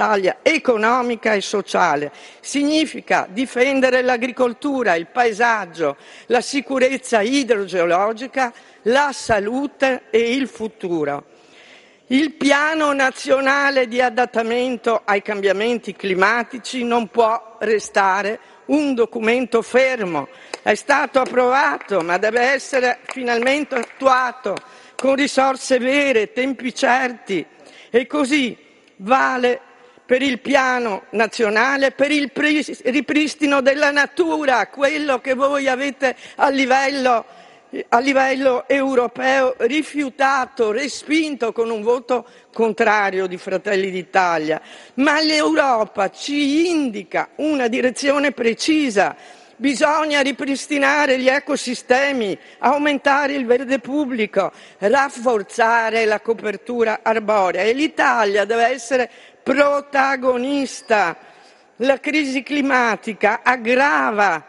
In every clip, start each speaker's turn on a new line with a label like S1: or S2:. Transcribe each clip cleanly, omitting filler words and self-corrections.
S1: battaglia economica e sociale. Significa difendere l'agricoltura, il paesaggio, la sicurezza idrogeologica, la salute e il futuro. Il piano nazionale di adattamento ai cambiamenti climatici non può restare un documento fermo. È stato approvato, ma deve essere finalmente attuato con risorse vere, tempi certi, e così vale per il piano nazionale, per il ripristino della natura, quello che voi avete a livello europeo rifiutato, respinto con un voto contrario di Fratelli d'Italia. Ma l'Europa ci indica una direzione precisa. Bisogna ripristinare gli ecosistemi, aumentare il verde pubblico, rafforzare la copertura arborea e l'Italia deve essere protagonista. La crisi climatica aggrava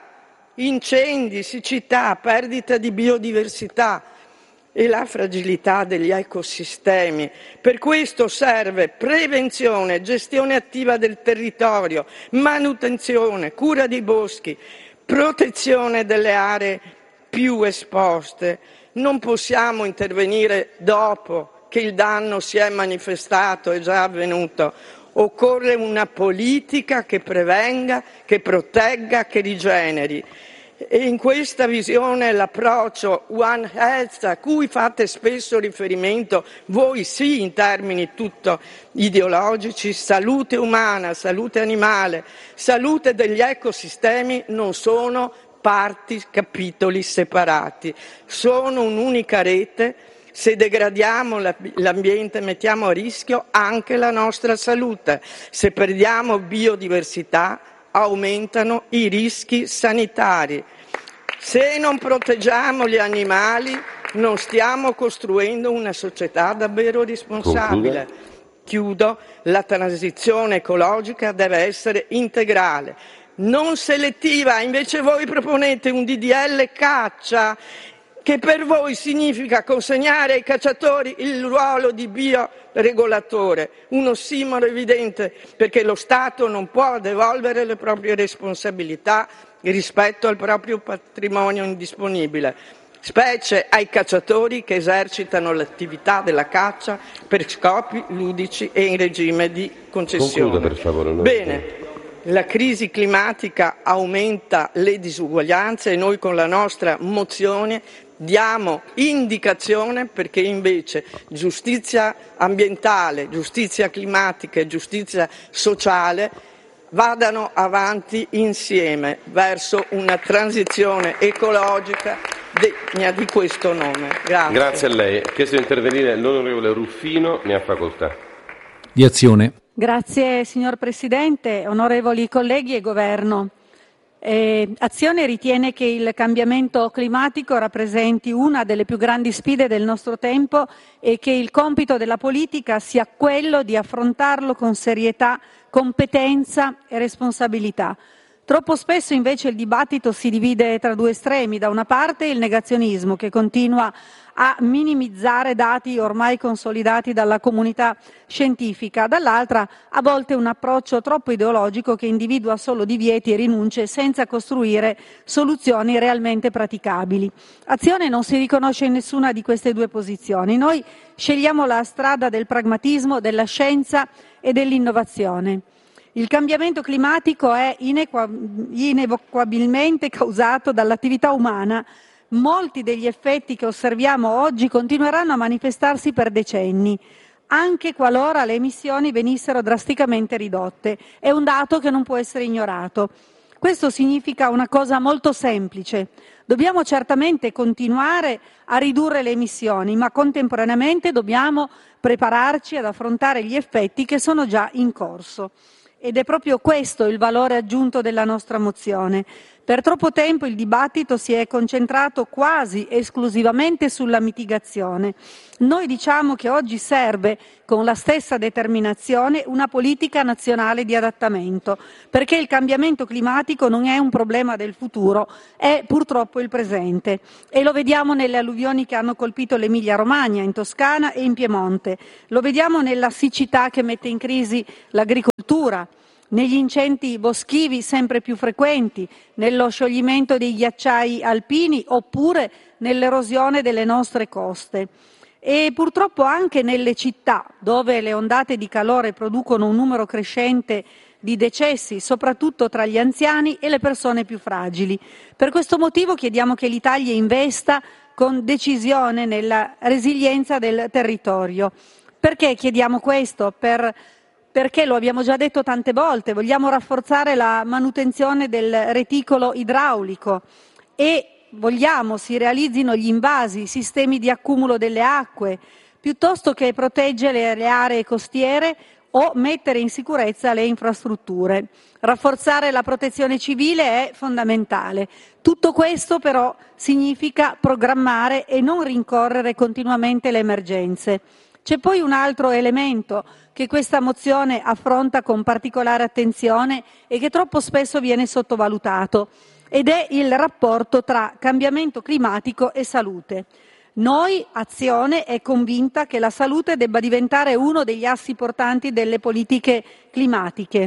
S1: incendi, siccità, perdita di biodiversità e la fragilità degli ecosistemi. Per questo serve prevenzione, gestione attiva del territorio, manutenzione, cura dei boschi, protezione delle aree più esposte. Non possiamo intervenire dopo che il danno si è manifestato, è già avvenuto. Occorre una politica che prevenga, che protegga, che rigeneri. E in questa visione l'approccio One Health, a cui fate spesso riferimento, voi sì in termini tutto ideologici, salute umana, salute animale, salute degli ecosistemi, non sono parti, capitoli separati, sono un'unica rete. Se degradiamo l'ambiente mettiamo a rischio anche la nostra salute, se perdiamo biodiversità aumentano i rischi sanitari. Se non proteggiamo gli animali non stiamo costruendo una società davvero responsabile. Chiudo, la transizione ecologica deve essere integrale, non selettiva. Invece voi proponete un DDL caccia che per voi significa consegnare ai cacciatori il ruolo di bioregolatore, un ossimoro evidente, perché lo Stato non può devolvere le proprie responsabilità rispetto al proprio patrimonio indisponibile, specie ai cacciatori che esercitano l'attività della caccia per scopi ludici e in regime di concessione.
S2: Concluda, per favore.
S1: Bene. La crisi climatica aumenta le disuguaglianze e noi con la nostra mozione diamo indicazione perché invece giustizia ambientale, giustizia climatica e giustizia sociale vadano avanti insieme verso una transizione ecologica degna di questo nome. Grazie.
S2: Grazie a lei. Ha chiesto di intervenire l'onorevole Ruffino, ne ha facoltà.
S3: Di Azione.
S4: Grazie signor Presidente, onorevoli colleghi e Governo. Azione ritiene che il cambiamento climatico rappresenti una delle più grandi sfide del nostro tempo e che il compito della politica sia quello di affrontarlo con serietà, competenza e responsabilità. Troppo spesso invece il dibattito si divide tra due estremi, da una parte il negazionismo che continua a minimizzare dati ormai consolidati dalla comunità scientifica, dall'altra a volte un approccio troppo ideologico che individua solo divieti e rinunce senza costruire soluzioni realmente praticabili. Azione non si riconosce in nessuna di queste due posizioni. Noi scegliamo la strada del pragmatismo, della scienza e dell'innovazione. Il cambiamento climatico è inevocabilmente causato dall'attività umana. Molti degli effetti che osserviamo oggi continueranno a manifestarsi per decenni, anche qualora le emissioni venissero drasticamente ridotte. È un dato che non può essere ignorato. Questo significa una cosa molto semplice. Dobbiamo certamente continuare a ridurre le emissioni, ma contemporaneamente dobbiamo prepararci ad affrontare gli effetti che sono già in corso. Ed è proprio questo il valore aggiunto della nostra mozione. Per troppo tempo il dibattito si è concentrato quasi esclusivamente sulla mitigazione. Noi diciamo che oggi serve, con la stessa determinazione, una politica nazionale di adattamento, perché il cambiamento climatico non è un problema del futuro, è purtroppo il presente. E lo vediamo nelle alluvioni che hanno colpito l'Emilia-Romagna, in Toscana e in Piemonte. Lo vediamo nella siccità che mette in crisi l'agricoltura, negli incendi boschivi sempre più frequenti, nello scioglimento dei ghiacciai alpini oppure nell'erosione delle nostre coste. E purtroppo anche nelle città, dove le ondate di calore producono un numero crescente di decessi, soprattutto tra gli anziani e le persone più fragili. Per questo motivo chiediamo che l'Italia investa con decisione nella resilienza del territorio. Perché chiediamo questo? Perché lo abbiamo già detto tante volte, vogliamo rafforzare la manutenzione del reticolo idraulico e vogliamo si realizzino gli invasi, i sistemi di accumulo delle acque, piuttosto che proteggere le aree costiere o mettere in sicurezza le infrastrutture. Rafforzare la protezione civile è fondamentale. Tutto questo però significa programmare e non rincorrere continuamente le emergenze. C'è poi un altro elemento che questa mozione affronta con particolare attenzione e che troppo spesso viene sottovalutato, ed è il rapporto tra cambiamento climatico e salute. Noi, Azione, è convinta che la salute debba diventare uno degli assi portanti delle politiche climatiche.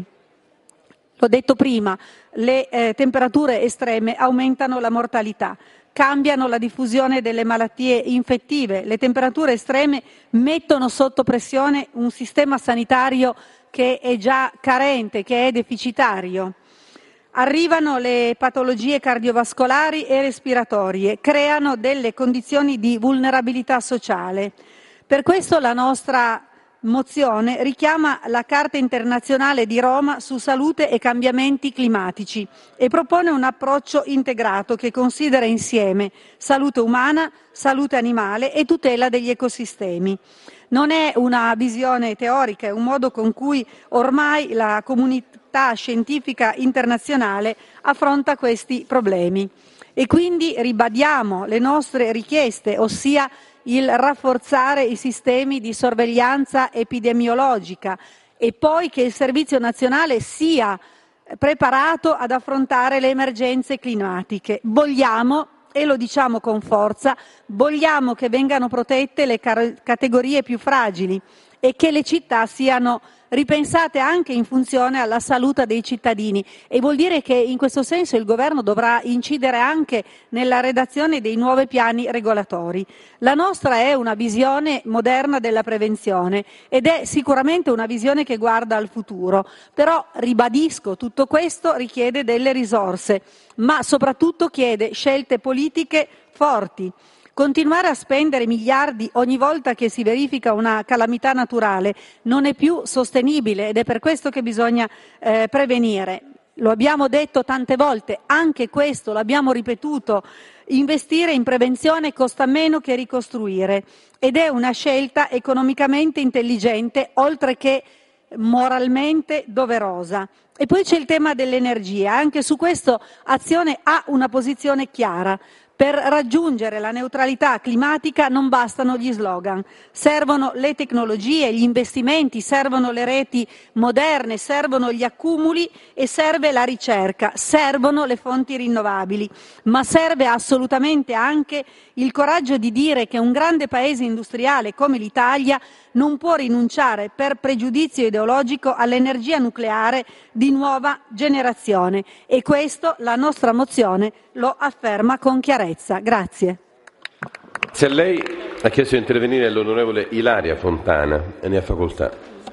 S4: L'ho detto prima, le temperature estreme aumentano la mortalità, cambiano la diffusione delle malattie infettive, le temperature estreme mettono sotto pressione un sistema sanitario che è già carente, che è deficitario. Arrivano le patologie cardiovascolari e respiratorie, creano delle condizioni di vulnerabilità sociale. Per questo la nostra mozione richiama la Carta internazionale di Roma su salute e cambiamenti climatici e propone un approccio integrato che considera insieme salute umana, salute animale e tutela degli ecosistemi. Non è una visione teorica, è un modo con cui ormai la comunità scientifica internazionale affronta questi problemi. E quindi ribadiamo le nostre richieste, ossia il rafforzare i sistemi di sorveglianza epidemiologica e poi che il Servizio Nazionale sia preparato ad affrontare le emergenze climatiche. Vogliamo, e lo diciamo con forza, vogliamo che vengano protette le categorie più fragili e che le città siano ripensate anche in funzione alla salute dei cittadini, e vuol dire che in questo senso il Governo dovrà incidere anche nella redazione dei nuovi piani regolatori. La nostra è una visione moderna della prevenzione ed è sicuramente una visione che guarda al futuro, però ribadisco, tutto questo richiede delle risorse, ma soprattutto chiede scelte politiche forti. Continuare a spendere miliardi ogni volta che si verifica una calamità naturale non è più sostenibile ed è per questo che bisogna prevenire. Lo abbiamo detto tante volte, anche questo l'abbiamo ripetuto, investire in prevenzione costa meno che ricostruire ed è una scelta economicamente intelligente oltre che moralmente doverosa. E poi c'è il tema dell'energia, anche su questo Azione ha una posizione chiara. Per raggiungere la neutralità climatica non bastano gli slogan, servono le tecnologie, gli investimenti, servono le reti moderne, servono gli accumuli e serve la ricerca, servono le fonti rinnovabili, ma serve assolutamente anche il coraggio di dire che un grande paese industriale come l'Italia non può rinunciare per pregiudizio ideologico all'energia nucleare di nuova generazione, e questo la nostra mozione lo afferma con chiarezza. Grazie.
S2: Se lei ha chiesto di intervenire l'onorevole Ilaria Fontana, e ne ha facoltà.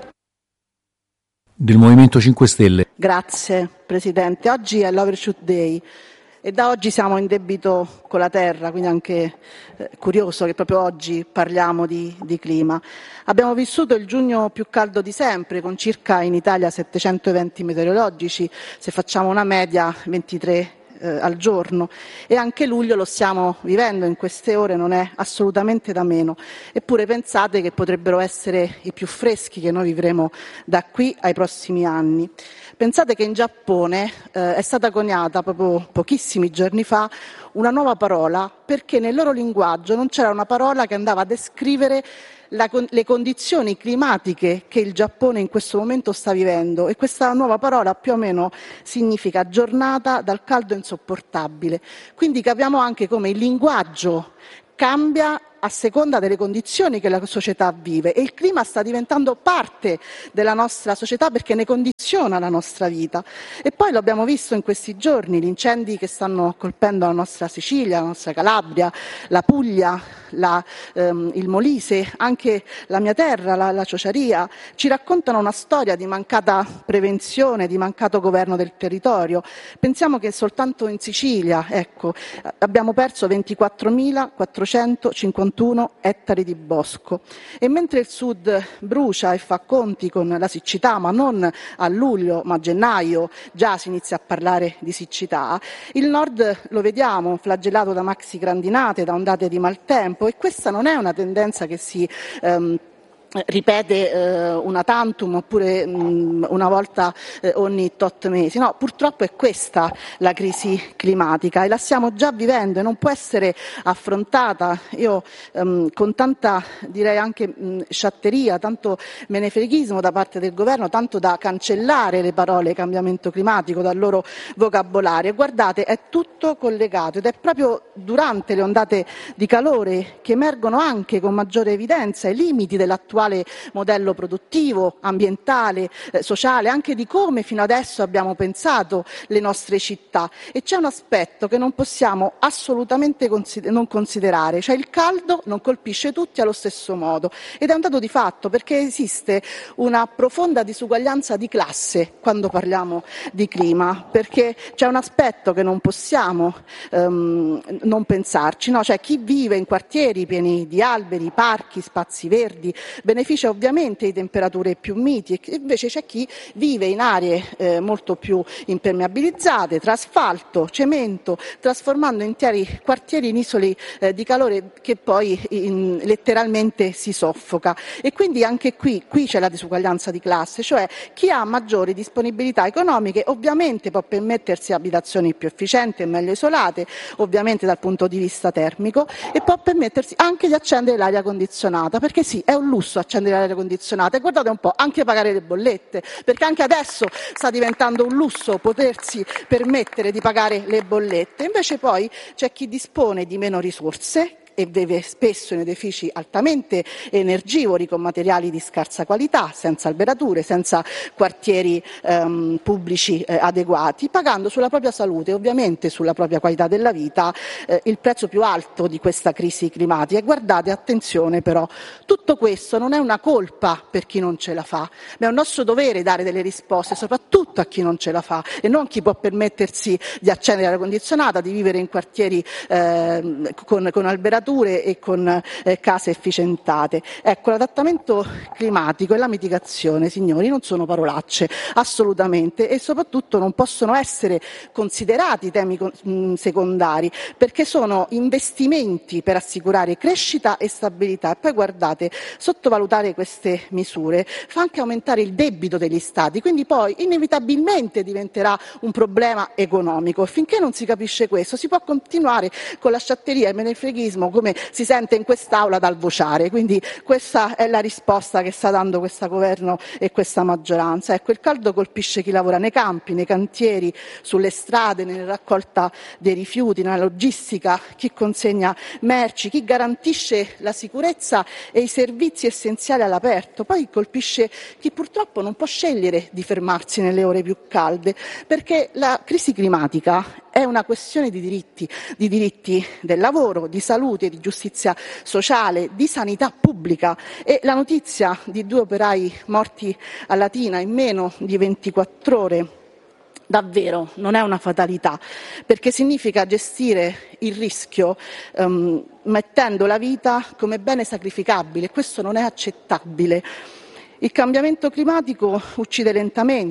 S3: Del Movimento 5 Stelle.
S5: Grazie Presidente. Oggi è l'Overshoot Day e da oggi siamo in debito con la terra, quindi anche curioso che proprio oggi parliamo di clima. Abbiamo vissuto il giugno più caldo di sempre, con circa in Italia 700 eventi meteorologici, se facciamo una media 23 al giorno, e anche luglio lo stiamo vivendo in queste ore, non è assolutamente da meno. Eppure pensate che potrebbero essere i più freschi che noi vivremo da qui ai prossimi anni. Pensate che in Giappone è stata coniata proprio pochissimi giorni fa una nuova parola, perché nel loro linguaggio non c'era una parola che andava a descrivere le condizioni climatiche che il Giappone in questo momento sta vivendo, e questa nuova parola più o meno significa giornata dal caldo insopportabile. Quindi capiamo anche come il linguaggio cambia a seconda delle condizioni che la società vive, e il clima sta diventando parte della nostra società perché ne condiziona la nostra vita. E poi lo abbiamo visto in questi giorni, gli incendi che stanno colpendo la nostra Sicilia, la nostra Calabria, la Puglia, il Molise, anche la mia terra, la Ciociaria, ci raccontano una storia di mancata prevenzione, di mancato governo del territorio. Pensiamo che soltanto in Sicilia, abbiamo perso 24.451 ettari di bosco, e mentre il sud brucia e fa conti con la siccità, ma non a luglio, ma a gennaio già si inizia a parlare di siccità, il nord lo vediamo flagellato da maxi grandinate, da ondate di maltempo, e questa non è una tendenza che si ripete una tantum oppure una volta ogni tot mesi. No, purtroppo è questa la crisi climatica e la stiamo già vivendo e non può essere affrontata con tanta, direi anche sciatteria, tanto menefreghismo da parte del governo, tanto da cancellare le parole cambiamento climatico dal loro vocabolario. E guardate, è tutto collegato, ed è proprio durante le ondate di calore che emergono anche con maggiore evidenza i limiti dell'attuale modello produttivo, ambientale, sociale, anche di come fino adesso abbiamo pensato le nostre città. E c'è un aspetto che non possiamo assolutamente non considerare, cioè il caldo non colpisce tutti allo stesso modo, ed è un dato di fatto, perché esiste una profonda disuguaglianza di classe quando parliamo di clima, perché c'è un aspetto che non possiamo non pensarci, no? Cioè chi vive in quartieri pieni di alberi, parchi, spazi verdi, beneficia ovviamente di temperature più miti, e invece c'è chi vive in aree molto più impermeabilizzate, tra asfalto, cemento, trasformando interi quartieri in isole di calore che poi letteralmente si soffoca. E quindi anche qui c'è la disuguaglianza di classe, cioè chi ha maggiori disponibilità economiche ovviamente può permettersi abitazioni più efficienti e meglio isolate, ovviamente dal punto di vista termico, e può permettersi anche di accendere l'aria condizionata, perché sì, è un lusso accendere l'aria condizionata, e guardate un po', anche pagare le bollette, perché anche adesso sta diventando un lusso potersi permettere di pagare le bollette. Invece poi c'è chi dispone di meno risorse e vive spesso in edifici altamente energivori con materiali di scarsa qualità, senza alberature, senza quartieri pubblici adeguati, pagando sulla propria salute e ovviamente sulla propria qualità della vita il prezzo più alto di questa crisi climatica. E guardate, attenzione però, tutto questo non è una colpa per chi non ce la fa, ma è un nostro dovere dare delle risposte soprattutto a chi non ce la fa, e non chi può permettersi di accendere l'aria condizionata, di vivere in quartieri con alberature e con case efficientate. Ecco, l'adattamento climatico e la mitigazione, signori, non sono parolacce, assolutamente, e soprattutto non possono essere considerati temi secondari, perché sono investimenti per assicurare crescita e stabilità. E poi guardate, sottovalutare queste misure fa anche aumentare il debito degli Stati, quindi poi inevitabilmente diventerà un problema economico. Finché non si capisce questo, si può continuare con la sciatteria e il menefreghismo come si sente in quest'Aula dal vociare. Quindi questa è la risposta che sta dando questo governo e questa maggioranza. Ecco, il caldo colpisce chi lavora nei campi, nei cantieri, sulle strade, nella raccolta dei rifiuti, nella logistica, chi consegna merci, chi garantisce la sicurezza e i servizi essenziali all'aperto. Poi colpisce chi purtroppo non può scegliere di fermarsi nelle ore più calde, perché la crisi climatica è una questione di diritti del lavoro, di salute, di giustizia sociale, di sanità pubblica. E la notizia di 2 operai morti a Latina in meno di 24 ore davvero non è una fatalità, perché significa gestire il rischio mettendo la vita come bene sacrificabile. Questo non è accettabile. Il cambiamento climatico uccide lentamente,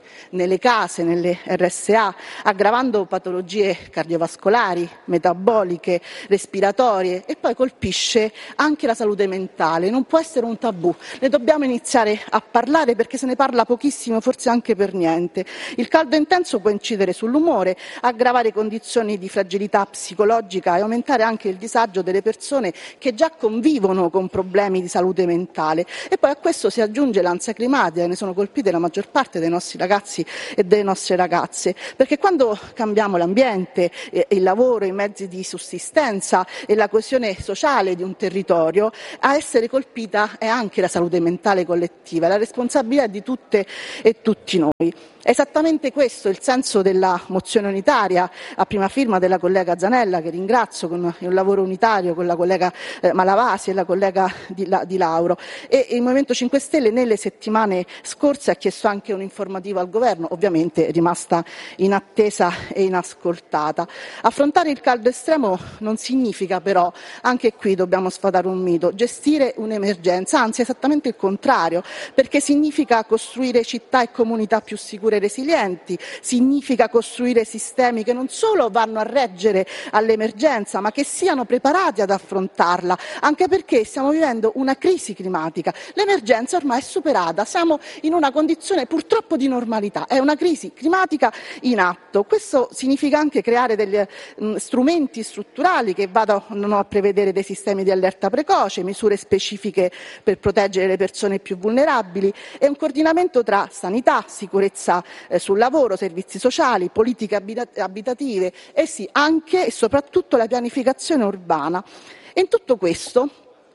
S5: nelle case, nelle RSA, aggravando patologie cardiovascolari, metaboliche, respiratorie, e poi colpisce anche la salute mentale. Non può essere un tabù, ne dobbiamo iniziare a parlare, perché se ne parla pochissimo, forse anche per niente. Il caldo intenso può incidere sull'umore, aggravare condizioni di fragilità psicologica e aumentare anche il disagio delle persone che già convivono con problemi di salute mentale. E poi a questo si aggiunge l'ansia climatica, ne sono colpite la maggior parte dei nostri ragazzi e delle nostre ragazze, perché quando cambiamo l'ambiente, il lavoro, i mezzi di sussistenza e la coesione sociale di un territorio, a essere colpita è anche la salute mentale collettiva, la responsabilità di tutte e tutti noi. È esattamente questo il senso della mozione unitaria a prima firma della collega Zanella, che ringrazio, con un lavoro unitario con la collega Malavasi e la collega Di Lauro. E il Movimento 5 Stelle nelle settimane scorse ha chiesto anche un'informativa al governo, ovviamente è rimasta inattesa e inascoltata. Affrontare il caldo estremo non significa però, anche qui dobbiamo sfatare un mito, gestire un'emergenza, anzi è esattamente il contrario, perché significa costruire città e comunità più sicure e resilienti, significa costruire sistemi che non solo vanno a reggere all'emergenza, ma che siano preparati ad affrontarla, anche perché stiamo vivendo una crisi climatica. L'emergenza ormai è superata, siamo in una condizione purtroppo di normalità, è una crisi climatica in atto. Questo significa anche creare degli strumenti strutturali che vadano a prevedere dei sistemi di allerta precoce, misure specifiche per proteggere le persone più vulnerabili e un coordinamento tra sanità, sicurezza sul lavoro, servizi sociali, politiche abitative e sì, anche e soprattutto la pianificazione urbana. E in tutto questo,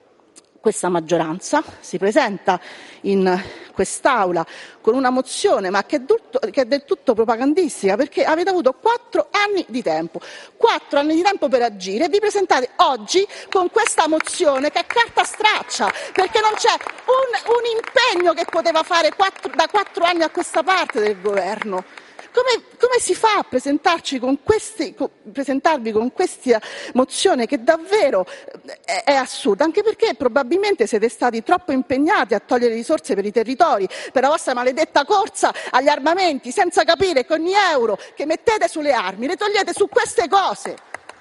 S5: questa maggioranza si presenta in quest'Aula con una mozione, ma che è del tutto propagandistica, perché avete avuto 4 anni di tempo, 4 anni di tempo per agire, e vi presentate oggi con questa mozione che è carta straccia, perché non c'è un impegno che poteva fare da 4 anni a questa parte del governo. Come si fa a presentarvi con questa mozione che davvero è assurda, anche perché probabilmente siete stati troppo impegnati a togliere risorse per i territori, per la vostra maledetta corsa agli armamenti, senza capire che ogni euro che mettete sulle armi le togliete su queste cose.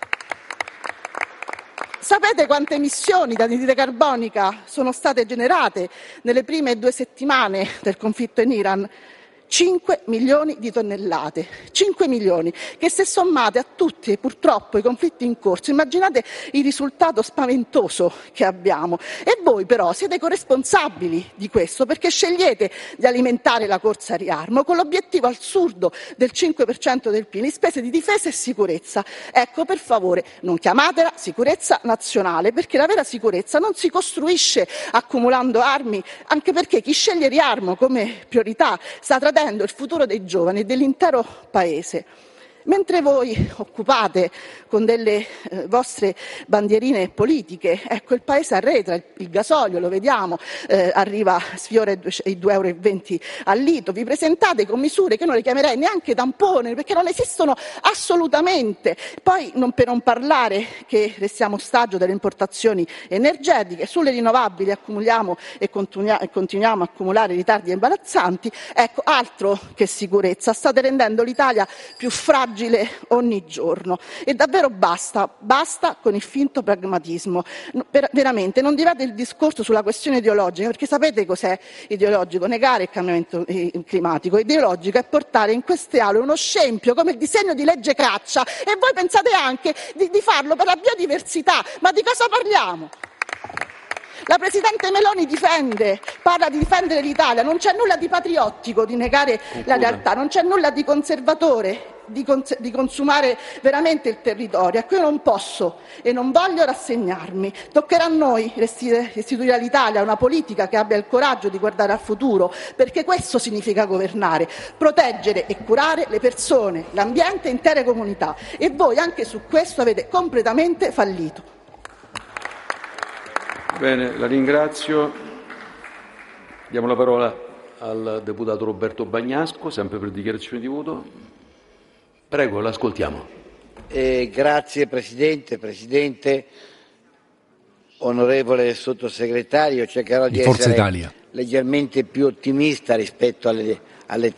S5: Sapete quante emissioni di anidride carbonica sono state generate nelle prime 2 settimane del conflitto in Iran? 5 milioni di tonnellate, 5 milioni, che se sommate a tutti purtroppo i conflitti in corso, immaginate il risultato spaventoso che abbiamo. E voi però siete corresponsabili di questo, perché scegliete di alimentare la corsa al riarmo con l'obiettivo assurdo del 5% del PIL in spese di difesa e sicurezza. Ecco, per favore, non chiamatela sicurezza nazionale, perché la vera sicurezza non si costruisce accumulando armi, anche perché chi sceglie il riarmo come priorità sta tradendo il futuro dei giovani e dell'intero Paese. Mentre voi occupate con delle vostre bandierine politiche, ecco, il Paese arretra, il gasolio, lo vediamo, sfiora i 2,20 € al litro, vi presentate con misure che non le chiamerei neanche tampone, perché non esistono assolutamente. Poi per non parlare che restiamo ostaggio delle importazioni energetiche, sulle rinnovabili accumuliamo e continuiamo a accumulare ritardi imbarazzanti, ecco, altro che sicurezza, state rendendo l'Italia più fragile ogni giorno. E davvero basta con il finto pragmatismo. Veramente non dirate il discorso sulla questione ideologica, perché sapete cos'è ideologico? Negare il cambiamento climatico. Ideologico è portare in queste aule uno scempio come il disegno di legge Craccia, e voi pensate anche di farlo per la biodiversità. Ma di cosa parliamo? La Presidente Meloni parla di difendere l'Italia, non c'è nulla di patriottico di negare la realtà, non c'è nulla di conservatore di consumare veramente il territorio. A cui non posso e non voglio rassegnarmi. Toccherà a noi restituire all'Italia una politica che abbia il coraggio di guardare al futuro, perché questo significa governare, proteggere e curare le persone, l'ambiente e intere comunità. E voi anche su questo avete completamente fallito.
S3: Bene, la ringrazio. Diamo la parola al deputato Roberto Bagnasco, sempre per dichiarazione di voto. Prego, l'ascoltiamo.
S6: Grazie Presidente, onorevole Sottosegretario, cercherò di essere leggermente più ottimista rispetto al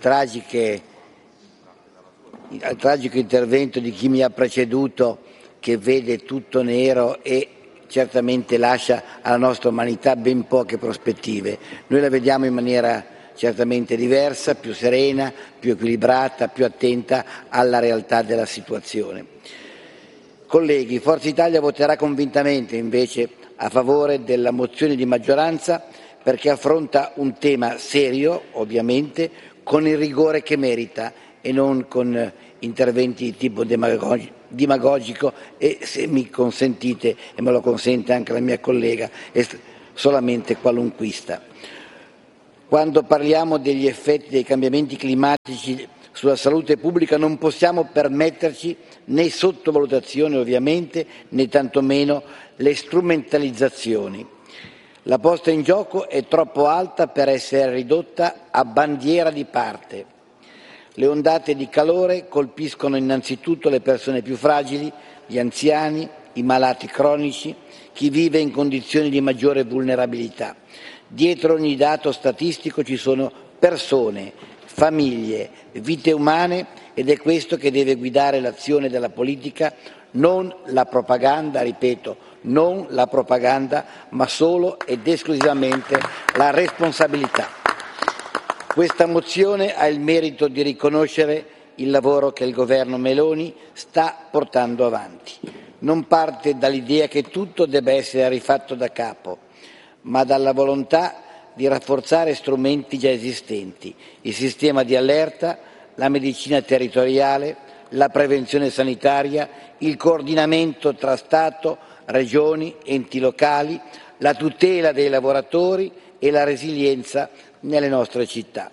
S6: tragico intervento di chi mi ha preceduto, che vede tutto nero e certamente lascia alla nostra umanità ben poche prospettive. Noi la vediamo in maniera certamente diversa, più serena, più equilibrata, più attenta alla realtà della situazione. Colleghi, Forza Italia voterà convintamente invece a favore della mozione di maggioranza, perché affronta un tema serio, ovviamente, con il rigore che merita e non con interventi di tipo demagogico e, se mi consentite, e me lo consente anche la mia collega, solamente qualunquista. Quando parliamo degli effetti dei cambiamenti climatici sulla salute pubblica non possiamo permetterci né sottovalutazioni, ovviamente, né tantomeno le strumentalizzazioni. La posta in gioco è troppo alta per essere ridotta a bandiera di parte. Le ondate di calore colpiscono innanzitutto le persone più fragili, gli anziani, i malati cronici, chi vive in condizioni di maggiore vulnerabilità. Dietro ogni dato statistico ci sono persone, famiglie, vite umane, ed è questo che deve guidare l'azione della politica, non la propaganda, ripeto, non la propaganda, ma solo ed esclusivamente la responsabilità. Questa mozione ha il merito di riconoscere il lavoro che il governo Meloni sta portando avanti. Non parte dall'idea che tutto debba essere rifatto da capo, ma dalla volontà di rafforzare strumenti già esistenti, il sistema di allerta, la medicina territoriale, la prevenzione sanitaria, il coordinamento tra Stato, regioni, enti locali, la tutela dei lavoratori e la resilienza nelle nostre città.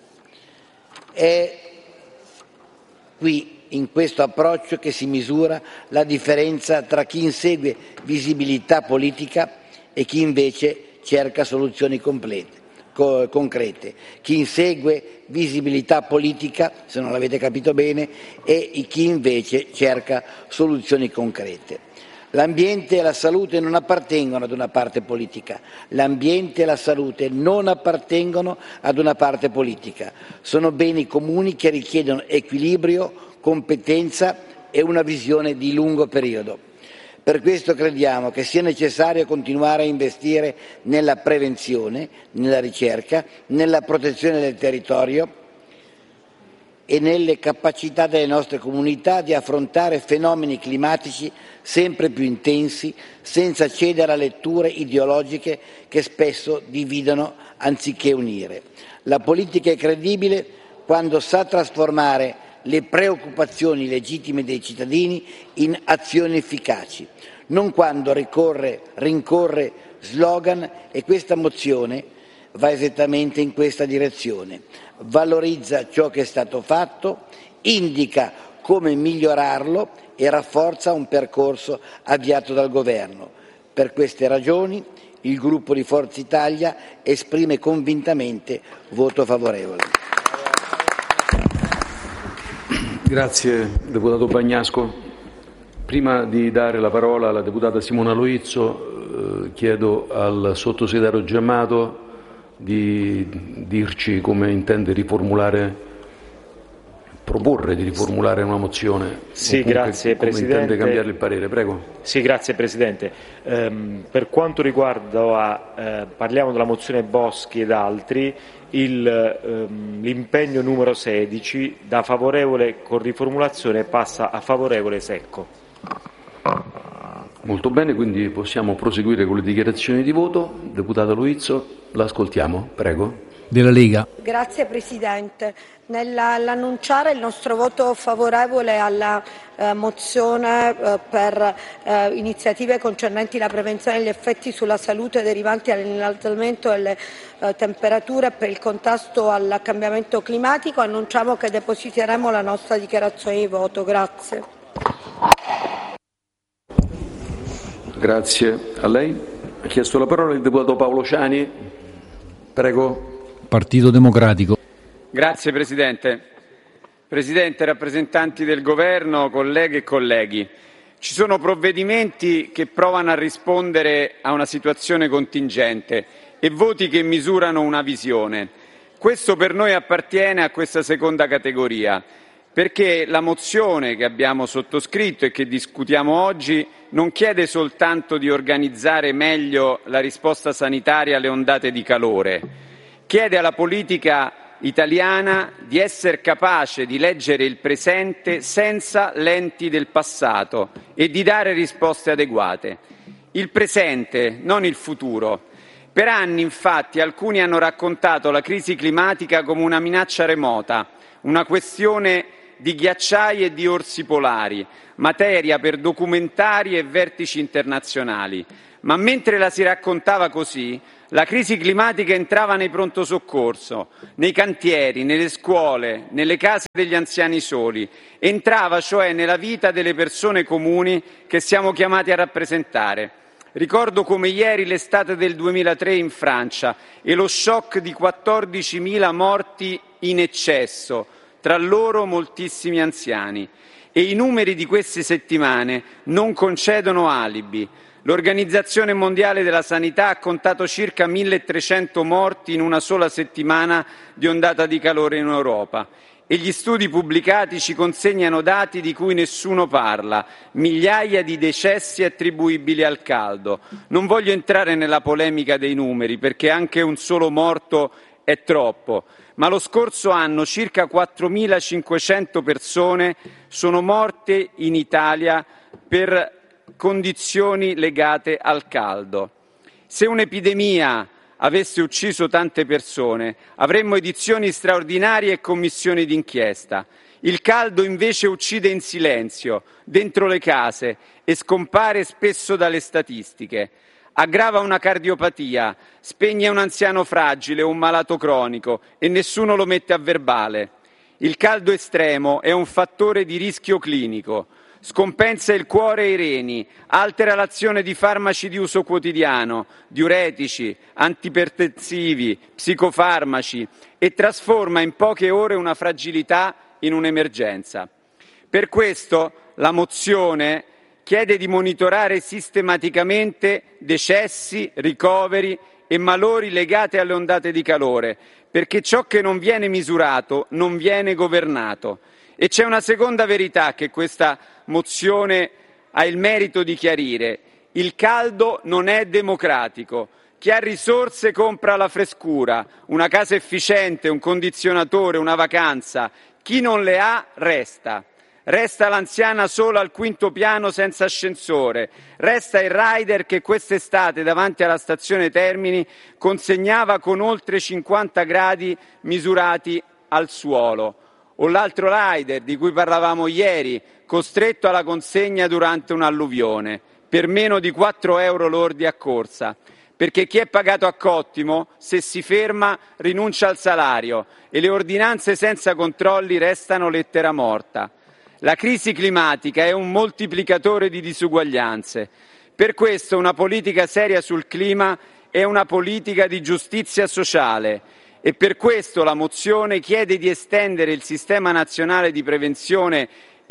S6: È qui, in questo approccio, che si misura la differenza tra chi insegue visibilità politica e chi invece cerca soluzioni concrete. Chi insegue visibilità politica, se non l'avete capito bene, e chi invece cerca soluzioni concrete. L'ambiente e la salute non appartengono ad una parte politica. L'ambiente e la salute non appartengono ad una parte politica. Sono beni comuni che richiedono equilibrio, competenza e una visione di lungo periodo. Per questo crediamo che sia necessario continuare a investire nella prevenzione, nella ricerca, nella protezione del territorio e nelle capacità delle nostre comunità di affrontare fenomeni climatici sempre più intensi, senza cedere a letture ideologiche che spesso dividono anziché unire. La politica è credibile quando sa trasformare le preoccupazioni legittime dei cittadini in azioni efficaci, non quando rincorre slogan, e questa mozione va esattamente in questa direzione. Valorizza ciò che è stato fatto, indica come migliorarlo e rafforza un percorso avviato dal Governo. Per queste ragioni il gruppo di Forza Italia esprime convintamente voto favorevole.
S3: Grazie, deputato Bagnasco. Prima di dare la parola alla deputata Simona Loizzo, chiedo al sottosegretario Gemmato di dirci come intende proporre di riformulare una mozione.
S7: Sì, grazie Presidente.
S3: Come intende cambiare il parere, prego.
S7: Sì, grazie Presidente. Per quanto riguarda, parliamo della mozione Boschi ed altri, l'impegno numero 16 da favorevole con riformulazione passa a favorevole secco.
S3: Molto bene, quindi possiamo proseguire con le dichiarazioni di voto. Deputata Loizzo, l'ascoltiamo, prego.
S8: Della Lega.
S9: Grazie Presidente. Nell'annunciare il nostro voto favorevole alla mozione per iniziative concernenti la prevenzione degli effetti sulla salute derivanti dall'innalzamento delle temperature per il contrasto al cambiamento climatico, annunciamo che depositeremo la nostra dichiarazione di voto. Grazie.
S3: Grazie a lei. Ha chiesto la parola il deputato Paolo Ciani. Prego.
S8: Partito Democratico.
S10: Grazie Presidente. Presidente, rappresentanti del Governo, colleghe e colleghi, ci sono provvedimenti che provano a rispondere a una situazione contingente e voti che misurano una visione. Questo per noi appartiene a questa seconda categoria, perché la mozione che abbiamo sottoscritto e che discutiamo oggi non chiede soltanto di organizzare meglio la risposta sanitaria alle ondate di calore, chiede alla politica italiana di essere capace di leggere il presente senza lenti del passato e di dare risposte adeguate. Il presente, non il futuro. Per anni, infatti, alcuni hanno raccontato la crisi climatica come una minaccia remota, una questione di ghiacciai e di orsi polari, materia per documentari e vertici internazionali. Ma mentre la si raccontava così, la crisi climatica entrava nei pronto soccorso, nei cantieri, nelle scuole, nelle case degli anziani soli, entrava cioè nella vita delle persone comuni che siamo chiamati a rappresentare. Ricordo come ieri l'estate del 2003 in Francia e lo shock di 14.000 morti in eccesso, tra loro moltissimi anziani. E i numeri di queste settimane non concedono alibi. L'Organizzazione Mondiale della Sanità ha contato circa 1.300 morti in una sola settimana di ondata di calore in Europa. E gli studi pubblicati ci consegnano dati di cui nessuno parla, migliaia di decessi attribuibili al caldo. Non voglio entrare nella polemica dei numeri, perché anche un solo morto è troppo, ma lo scorso anno circa 4.500 persone sono morte in Italia per condizioni legate al caldo. Se un'epidemia avesse ucciso tante persone, avremmo edizioni straordinarie e commissioni d'inchiesta. Il caldo invece uccide in silenzio, dentro le case, e scompare spesso dalle statistiche. Aggrava una cardiopatia, spegne un anziano fragile o un malato cronico e nessuno lo mette a verbale. Il caldo estremo è un fattore di rischio clinico. Scompensa il cuore e i reni, altera l'azione di farmaci di uso quotidiano, diuretici, antipertensivi, psicofarmaci e trasforma in poche ore una fragilità in un'emergenza. Per questo la mozione chiede di monitorare sistematicamente decessi, ricoveri e malori legati alle ondate di calore, perché ciò che non viene misurato non viene governato. E c'è una seconda verità che questa mozione ha il merito di chiarire. Il caldo non è democratico. Chi ha risorse compra la frescura, una casa efficiente, un condizionatore, una vacanza. Chi non le ha resta. Resta l'anziana sola al quinto piano senza ascensore. Resta il rider che quest'estate davanti alla stazione Termini consegnava con oltre 50 gradi misurati al suolo. O l'altro rider di cui parlavamo ieri, costretto alla consegna durante un'alluvione, per meno di 4 euro lordi a corsa, perché chi è pagato a cottimo, se si ferma, rinuncia al salario e le ordinanze senza controlli restano lettera morta. La crisi climatica è un moltiplicatore di disuguaglianze. Per questo una politica seria sul clima è una politica di giustizia sociale. E per questo la mozione chiede di estendere il Sistema Nazionale di Prevenzione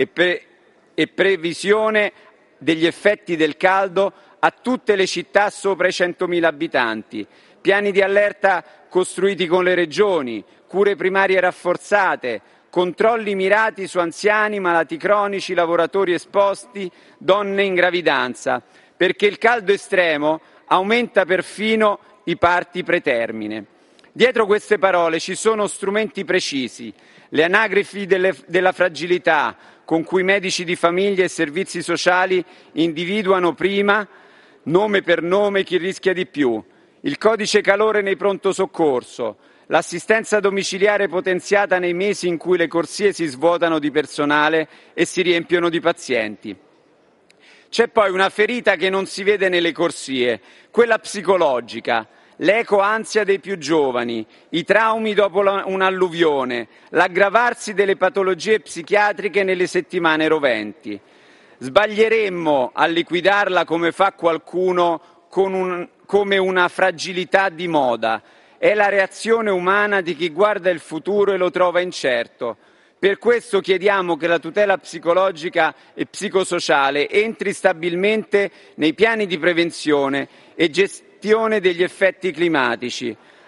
S10: e Previsione degli effetti del caldo a tutte le città sopra i 100.000 abitanti, piani di allerta costruiti con le regioni, cure primarie rafforzate, controlli mirati su anziani, malati cronici, lavoratori esposti, donne in gravidanza, perché il caldo estremo aumenta perfino i parti pretermine. Dietro queste parole ci sono strumenti precisi, le anagrafi della fragilità, con cui medici di famiglia e servizi sociali individuano prima, nome per nome, chi rischia di più, il codice calore nei pronto soccorso, l'assistenza domiciliare potenziata nei mesi in cui le corsie si svuotano di personale e si riempiono di pazienti. C'è poi una ferita che non si vede nelle corsie, quella psicologica. L'ecoansia dei più giovani, i traumi dopo un'alluvione, l'aggravarsi delle patologie psichiatriche nelle settimane roventi. Sbaglieremmo a liquidarla come fa qualcuno come una fragilità di moda. È la reazione umana di chi guarda il futuro e lo trova incerto. Per questo chiediamo che la tutela psicologica e psicosociale entri stabilmente nei piani di prevenzione e gestione degli effetti climatici.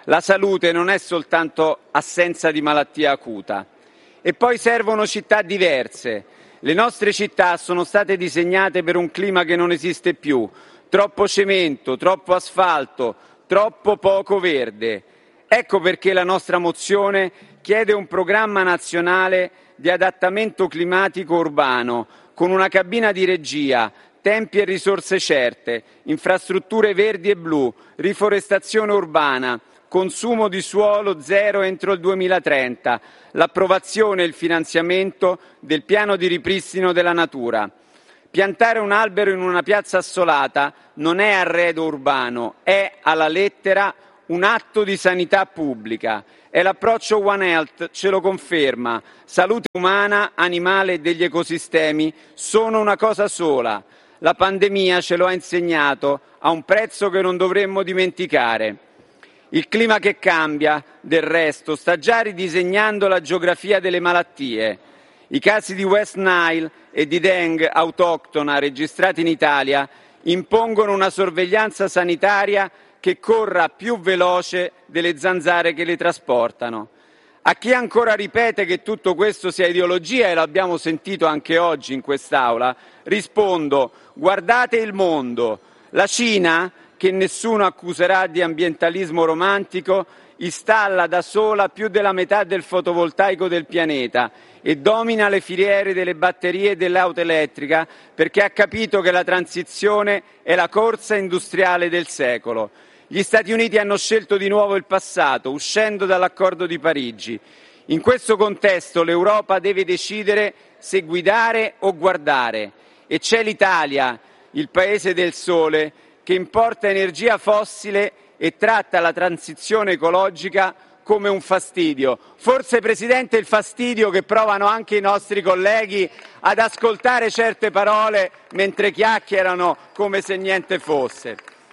S10: La salute non è soltanto assenza di malattia acuta. E poi servono città diverse. Le nostre città sono state disegnate per un clima che non esiste più. Troppo cemento, troppo asfalto, troppo poco verde. Ecco perché la nostra mozione chiede un programma nazionale di adattamento climatico urbano, con una cabina di regia, tempi e risorse certe, infrastrutture verdi e blu, riforestazione urbana, consumo di suolo zero entro il 2030, l'approvazione e il finanziamento del piano di ripristino della natura. Piantare un albero in una piazza assolata non è arredo urbano, è alla lettera un atto di sanità pubblica. E l'approccio One Health ce lo conferma. Salute umana, animale e degli ecosistemi sono una cosa sola. La pandemia ce lo ha insegnato a un prezzo che non dovremmo dimenticare. Il clima che cambia, del resto, sta già ridisegnando la geografia delle malattie. I casi di West Nile e di Dengue autoctona registrati in Italia impongono una sorveglianza sanitaria che corra più veloce delle zanzare che le trasportano. A chi ancora ripete che tutto questo sia ideologia, e lo abbiamo sentito anche oggi in quest'Aula, rispondo: guardate il mondo. La Cina, che nessuno accuserà di ambientalismo romantico, installa da sola più della metà del fotovoltaico del pianeta e domina le filiere delle batterie e dell'auto elettrica perché ha capito che la transizione è la corsa industriale del secolo. Gli Stati Uniti hanno scelto di nuovo il passato, uscendo dall'accordo di Parigi. In questo contesto l'Europa deve decidere se guidare o guardare. E c'è l'Italia, il paese del sole, che importa energia fossile e tratta la transizione ecologica come un fastidio. Forse, Presidente, il fastidio che provano anche i nostri colleghi ad ascoltare certe parole mentre chiacchierano come se niente fosse.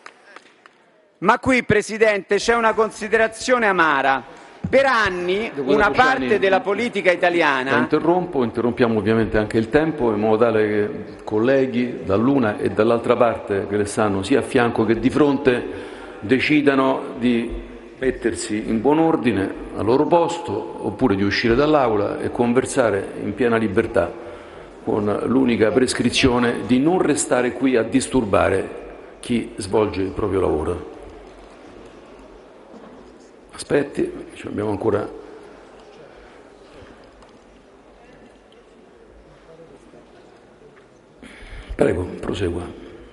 S10: Ma qui, Presidente, c'è una considerazione amara. Per anni una parte della politica italiana...
S3: Interrompiamo ovviamente anche il tempo in modo tale che colleghi dall'una e dall'altra parte che le stanno sia a fianco che di fronte decidano di mettersi in buon ordine al loro posto oppure di uscire dall'Aula e conversare in piena libertà con l'unica prescrizione di non restare qui a disturbare chi svolge il proprio lavoro. Aspetti, ci abbiamo ancora. Prego, prosegua.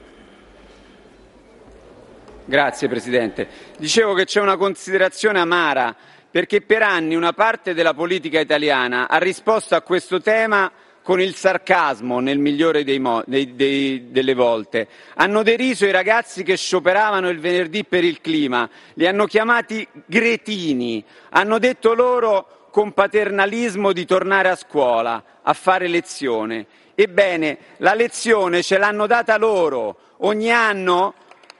S10: Grazie Presidente. Dicevo che c'è una considerazione amara, perché per anni una parte della politica italiana ha risposto a questo tema con il sarcasmo, nel migliore delle volte. Hanno deriso i ragazzi che scioperavano il venerdì per il clima, li hanno chiamati gretini, hanno detto loro con paternalismo di tornare a scuola, a fare lezione. Ebbene, la lezione ce l'hanno data loro. Ogni anno,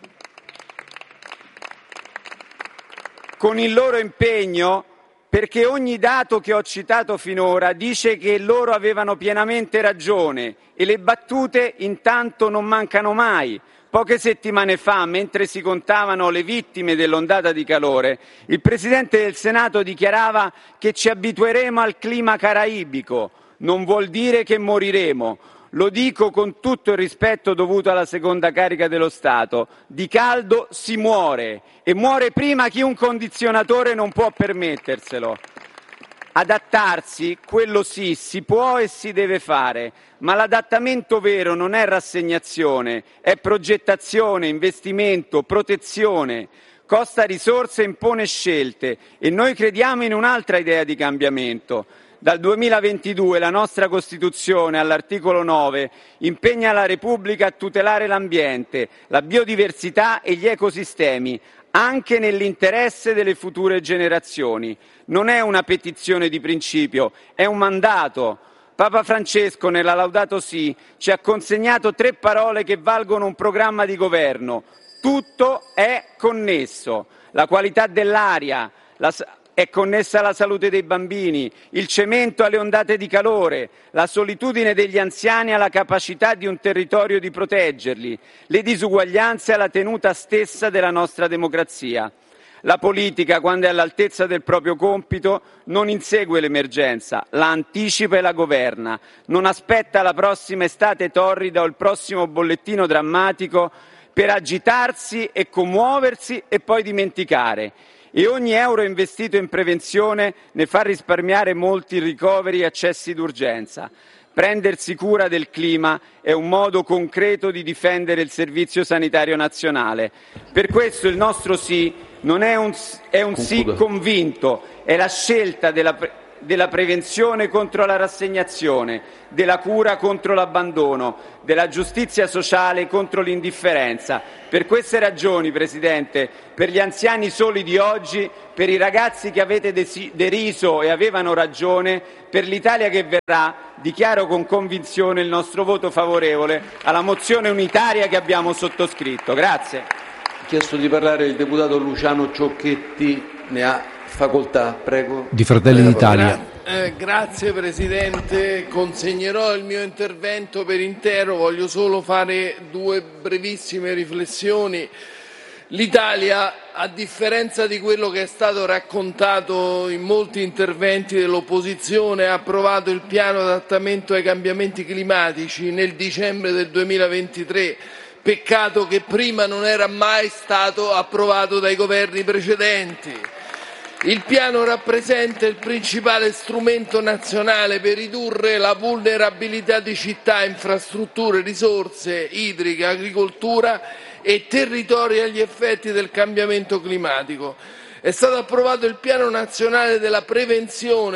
S10: con il loro impegno, perché ogni dato che ho citato finora dice che loro avevano pienamente ragione e le battute intanto non mancano mai. Poche settimane fa, mentre si contavano le vittime dell'ondata di calore, il Presidente del Senato dichiarava che ci abitueremo al clima caraibico. Non vuol dire che moriremo. Lo dico con tutto il rispetto dovuto alla seconda carica dello Stato. Di caldo si muore e muore prima chi un condizionatore non può permetterselo. Adattarsi, quello sì, si può e si deve fare, ma l'adattamento vero non è rassegnazione, è progettazione, investimento, protezione. Costa risorse e impone scelte e noi crediamo in un'altra idea di cambiamento. Dal 2022 la nostra Costituzione, all'articolo 9, impegna la Repubblica a tutelare l'ambiente, la biodiversità e gli ecosistemi, anche nell'interesse delle future generazioni. Non è una petizione di principio, è un mandato. Papa Francesco, nella Laudato Si, ci ha consegnato 3 parole che valgono un programma di governo. Tutto è connesso. La qualità dell'aria, è connessa alla salute dei bambini, il cemento alle ondate di calore, la solitudine degli anziani alla capacità di un territorio di proteggerli, le disuguaglianze alla tenuta stessa della nostra democrazia. La politica, quando è all'altezza del proprio compito, non insegue l'emergenza, la anticipa e la governa. Non aspetta la prossima estate torrida o il prossimo bollettino drammatico per agitarsi e commuoversi e poi dimenticare. E ogni euro investito in prevenzione ne fa risparmiare molti ricoveri e accessi d'urgenza. Prendersi cura del clima è un modo concreto di difendere il Servizio Sanitario Nazionale. Per questo il nostro sì non è un sì convinto, è la scelta della prevenzione contro la rassegnazione, della cura contro l'abbandono, della giustizia sociale contro l'indifferenza. Per queste ragioni, Presidente, per gli anziani soli di oggi, per i ragazzi che avete deriso e avevano ragione, per l'Italia che verrà, dichiaro con convinzione il nostro voto favorevole alla mozione unitaria che abbiamo sottoscritto. Grazie.
S3: Ha chiesto di parlare il deputato Luciano Ciocchetti, ne ha facoltà, prego.
S8: Di Fratelli d'Italia.
S11: Grazie Presidente, consegnerò il mio intervento per intero, voglio solo fare due brevissime riflessioni. L'Italia, a differenza di quello che è stato raccontato in molti interventi dell'opposizione, ha approvato il piano adattamento ai cambiamenti climatici nel dicembre del 2023. Peccato che prima non era mai stato approvato dai governi precedenti. Il piano rappresenta il principale strumento nazionale per ridurre la vulnerabilità di città, infrastrutture, risorse idriche, agricoltura e territori agli effetti del cambiamento climatico. È stato approvato il Piano Nazionale della Prevenzione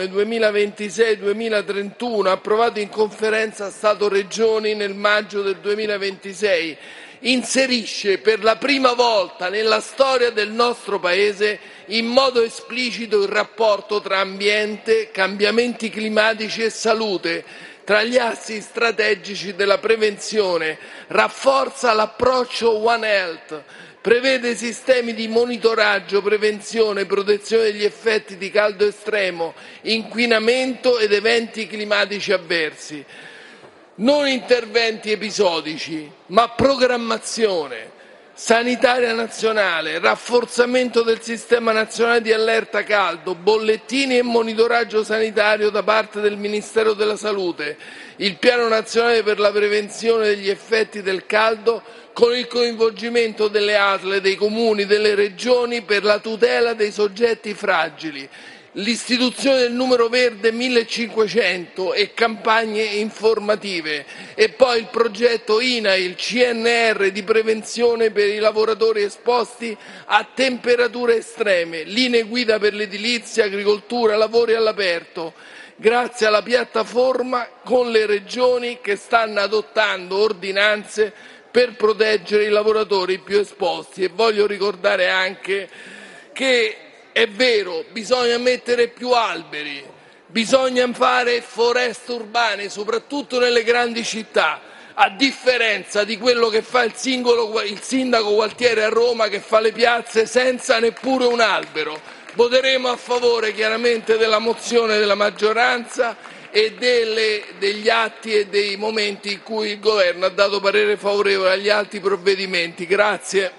S11: 2026-2031, approvato in Conferenza Stato-Regioni nel maggio del 2026. Inserisce per la prima volta nella storia del nostro Paese in modo esplicito il rapporto tra ambiente, cambiamenti climatici e salute, tra gli assi strategici della prevenzione, rafforza l'approccio One Health, prevede sistemi di monitoraggio, prevenzione, protezione degli effetti di caldo estremo, inquinamento ed eventi climatici avversi. Non interventi episodici, ma programmazione sanitaria nazionale, rafforzamento del sistema nazionale di allerta caldo, bollettini e monitoraggio sanitario da parte del Ministero della Salute, il Piano Nazionale per la prevenzione degli effetti del caldo con il coinvolgimento delle ASL, dei comuni, delle regioni per la tutela dei soggetti fragili, l'istituzione del numero verde 1500 e campagne informative e poi il progetto INAIL CNR di prevenzione per i lavoratori esposti a temperature estreme, linee guida per l'edilizia, agricoltura, lavori all'aperto, grazie alla piattaforma con le regioni che stanno adottando ordinanze per proteggere i lavoratori più esposti. E voglio ricordare anche che è vero, bisogna mettere più alberi, bisogna fare foreste urbane, soprattutto nelle grandi città, a differenza di quello che fa il sindaco Gualtieri a Roma, che fa le piazze senza neppure un albero. Voteremo a favore chiaramente della mozione della maggioranza e degli atti e dei momenti in cui il Governo ha dato parere favorevole agli altri provvedimenti. Grazie.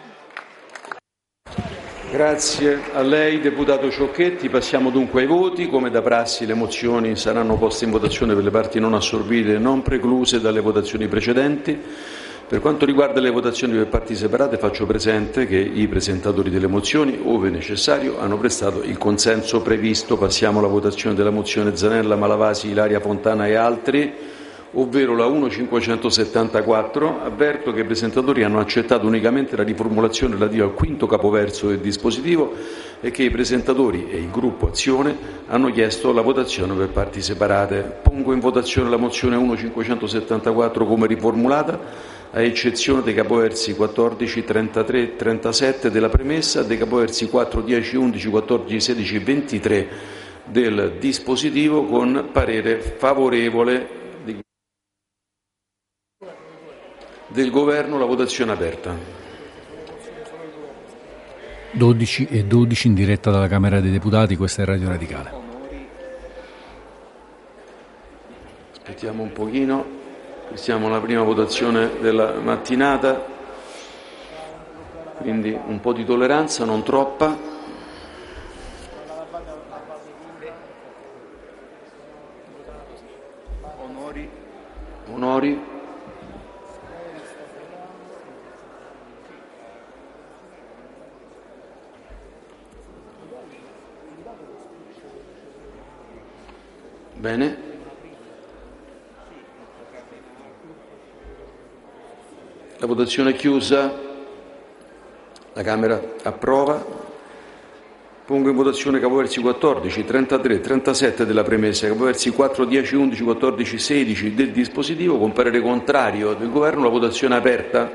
S3: Grazie a lei, deputato Ciocchetti. Passiamo dunque ai voti. Come da prassi, le mozioni saranno poste in votazione per le parti non assorbite e non precluse dalle votazioni precedenti. Per quanto riguarda le votazioni per parti separate, faccio presente che i presentatori delle mozioni, ove necessario, hanno prestato il consenso previsto. Passiamo alla votazione della mozione Zanella, Malavasi, Ilaria Fontana e altri, ovvero la 1.574. Avverto che i presentatori hanno accettato unicamente la riformulazione relativa al quinto capoverso del dispositivo e che i presentatori e il gruppo Azione hanno chiesto la votazione per parti separate. Pongo in votazione la mozione 1.574 come riformulata, a eccezione dei capoversi 14, 33 e 37 della premessa, dei capoversi 4, 10, 11, 14, 16 e 23 del dispositivo, con parere favorevole del Governo. La votazione è aperta.
S8: 12 e 12 in diretta dalla Camera dei Deputati, questa è Radio Radicale.
S3: Aspettiamo un pochino, siamo alla prima votazione della mattinata, quindi un po' di tolleranza, non troppa. Onori. Bene. La votazione è chiusa. La Camera approva. Pongo in votazione capoversi 14, 33, 37 della premessa, capoversi 4, 10, 11, 14, 16 del dispositivo con parere contrario del Governo. La votazione è aperta.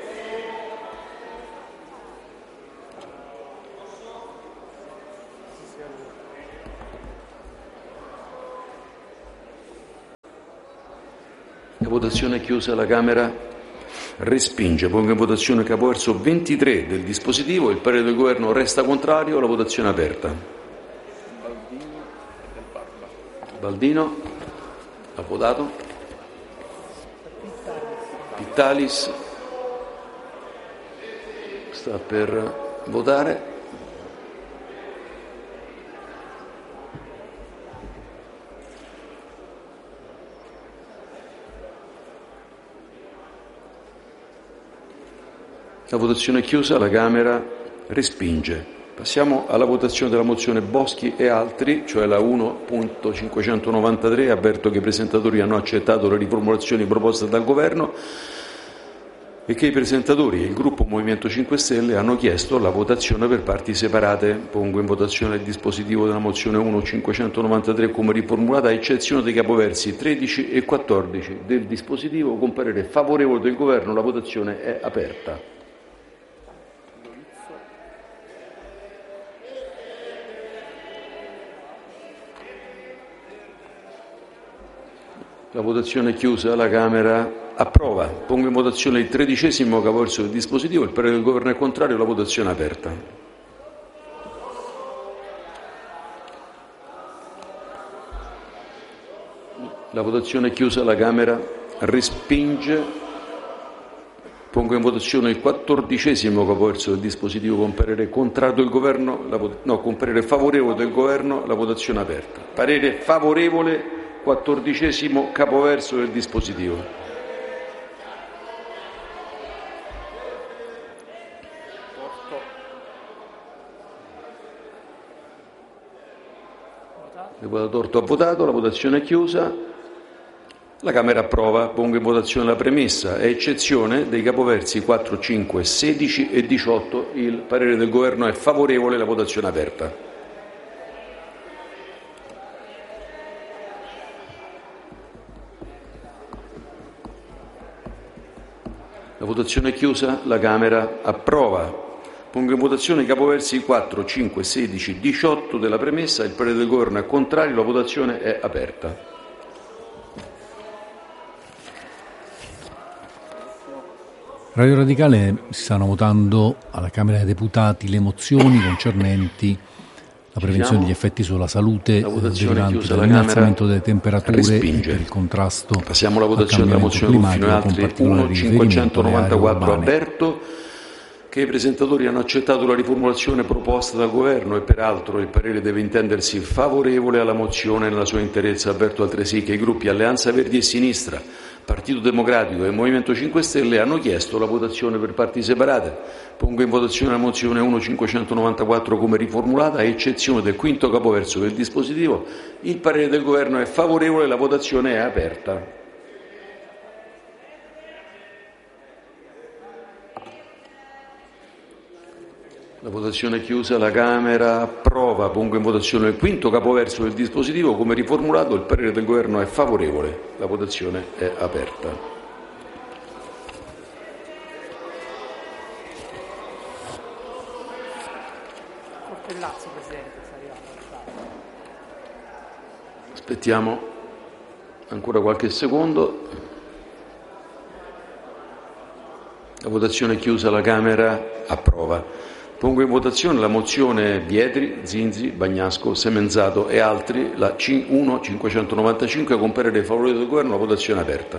S3: La votazione è chiusa. La Camera respinge. Pongo in votazione il capoverso 23 del dispositivo. Il parere del Governo resta contrario. La votazione è aperta. Baldino ha votato. Pittalis sta per votare. La votazione è chiusa, la Camera respinge. Passiamo alla votazione della mozione Boschi e altri, cioè la 1.593. Avverto che i presentatori hanno accettato le riformulazioni proposte dal Governo e che i presentatori e il gruppo Movimento 5 Stelle hanno chiesto la votazione per parti separate. Pongo in votazione il dispositivo della mozione 1.593 come riformulata, a eccezione dei capoversi 13 e 14 del dispositivo, con parere favorevole del Governo. La votazione è aperta. La votazione è chiusa, la Camera approva. Pongo in votazione il 13° capoverso del dispositivo. Il parere del Governo è contrario. La votazione è aperta. La votazione è chiusa, la Camera respinge. Pongo in votazione il 14° capoverso del dispositivo con parere contrario del Governo, con parere favorevole del Governo. La votazione è aperta. Parere favorevole. 14° capoverso del dispositivo. Il deputato Torto ha votato, la votazione è chiusa. La Camera approva. Pongo in votazione la premessa, a eccezione dei capoversi 4, 5, 16 e 18. Il parere del Governo è favorevole, la votazione è aperta. La votazione è chiusa, la Camera approva. Pongo in votazione i capoversi 4, 5, 16, 18 della premessa. Il parere del Governo è contrario, la votazione è aperta.
S8: Radio Radicale si stanno votando alla Camera dei Deputati le mozioni concernenti la prevenzione degli effetti sulla salute derivanti dall'innalzamento delle temperature e per il contrasto.
S3: Passiamo alla votazione della mozione Ruffino e altri. 1.594. Avverto che i presentatori hanno accettato la riformulazione proposta dal Governo e peraltro il parere deve intendersi favorevole alla mozione nella sua interezza. Avverto altresì che i gruppi Alleanza Verdi e Sinistra, Partito Democratico e Movimento 5 Stelle hanno chiesto la votazione per parti separate. Pongo in votazione la mozione 1.594 come riformulata, a eccezione del quinto capoverso del dispositivo. Il parere del Governo è favorevole, la votazione è aperta. La votazione è chiusa, la Camera approva. Pongo in votazione il quinto capoverso del dispositivo come riformulato. Il parere del Governo è favorevole, la votazione è aperta. Aspettiamo ancora qualche secondo. La votazione è chiusa, la Camera approva. Pongo in votazione la mozione Vietri, Zinzi, Bagnasco, Semenzato e altri, la C1.595 con parere favorevole del Governo. La votazione è aperta.